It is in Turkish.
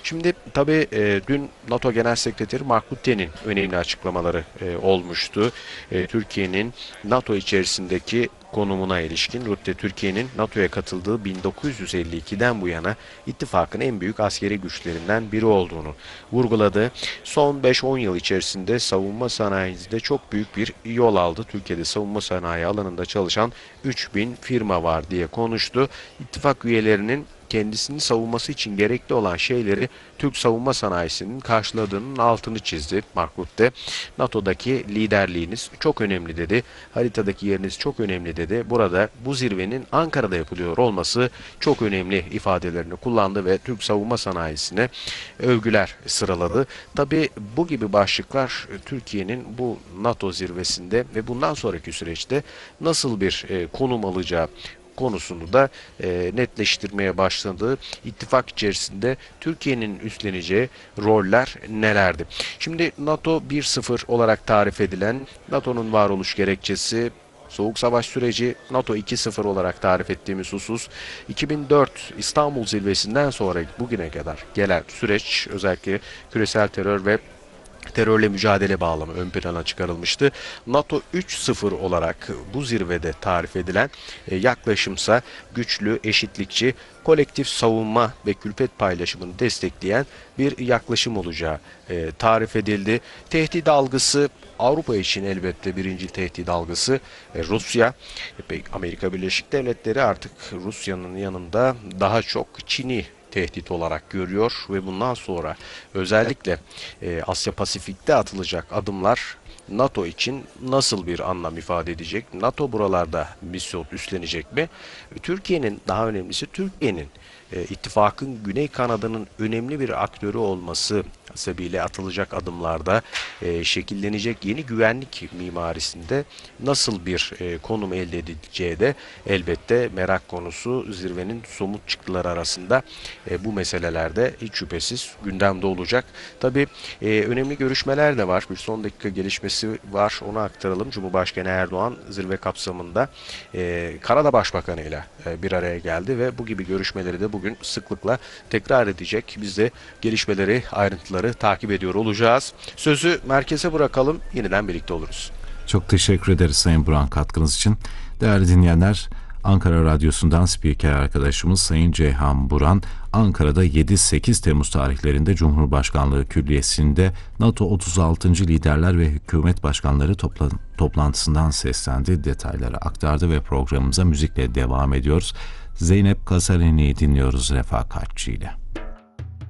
Şimdi tabii dün NATO Genel Sekreteri Mark Rutte'nin önemli açıklamaları olmuştu. Türkiye'nin NATO içerisindeki konumuna ilişkin Rutte, Türkiye'nin NATO'ya katıldığı 1952'den bu yana ittifakın en büyük askeri güçlerinden biri olduğunu vurguladı. Son 5-10 yıl içerisinde savunma sanayinde çok büyük bir yol aldı. Türkiye'de savunma sanayi alanında çalışan 3000 firma var diye konuştu. İttifak üyelerinin kendisini savunması için gerekli olan şeyleri Türk savunma sanayisinin karşıladığının altını çizdi Mark Rutte. NATO'daki liderliğiniz çok önemli dedi. Haritadaki yeriniz çok önemli dedi. Burada bu zirvenin Ankara'da yapılıyor olması çok önemli ifadelerini kullandı ve Türk savunma sanayisine övgüler sıraladı. Tabii bu gibi başlıklar Türkiye'nin bu NATO zirvesinde ve bundan sonraki süreçte nasıl bir konum alacağı konusunu da netleştirmeye başladığı ittifak içerisinde Türkiye'nin üstleneceği roller nelerdi? Şimdi NATO 1.0 olarak tarif edilen NATO'nun varoluş gerekçesi Soğuk Savaş süreci, NATO 2.0 olarak tarif ettiğimiz husus, 2004 İstanbul Zirvesi'nden sonra bugüne kadar gelen süreç, özellikle küresel terör ve terörle mücadele bağlamı ön plana çıkarılmıştı. NATO 3.0 olarak bu zirvede tarif edilen yaklaşımsa güçlü, eşitlikçi, kolektif savunma ve külfet paylaşımını destekleyen bir yaklaşım olacağı tarif edildi. Tehdit algısı Avrupa için elbette birinci tehdit algısı Rusya. Amerika Birleşik Devletleri artık Rusya'nın yanında daha çok Çin'i tehdit olarak görüyor ve bundan sonra özellikle Asya Pasifik'te atılacak adımlar NATO için nasıl bir anlam ifade edecek? NATO buralarda misyon üstlenecek mi? Türkiye'nin, daha önemlisi Türkiye'nin ittifakın güney kanadının önemli bir aktörü olması sebebiyle atılacak adımlarda şekillenecek yeni güvenlik mimarisinde nasıl bir konum elde edileceği de elbette merak konusu. Zirvenin somut çıktıları arasında bu meselelerde hiç şüphesiz gündemde olacak. Tabii önemli görüşmeler de var. Bir son dakika gelişmesi var. Onu aktaralım. Cumhurbaşkanı Erdoğan zirve kapsamında Kanada Başbakanı ile bir araya geldi ve bu gibi görüşmeleri de bugün sıklıkla tekrar edecek. Biz de gelişmeleri, ayrıntıları takip ediyor olacağız. Sözü merkeze bırakalım. Yeniden birlikte oluruz. Çok teşekkür ederiz Sayın Buran katkınız için. Değerli dinleyenler, Ankara Radyosu'ndan spiker arkadaşımız Sayın Ceyhan Buran, Ankara'da 7-8 Temmuz tarihlerinde Cumhurbaşkanlığı Külliyesi'nde NATO 36. Liderler ve Hükümet Başkanları toplantısından seslendi, detayları aktardı ve programımıza müzikle devam ediyoruz. Zeynep Kasareni'yi dinliyoruz Refakatçi ile.